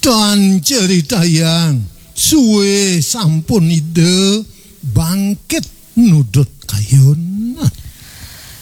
Dan cerita yang suwe sampun ide bangkit nudut kayun.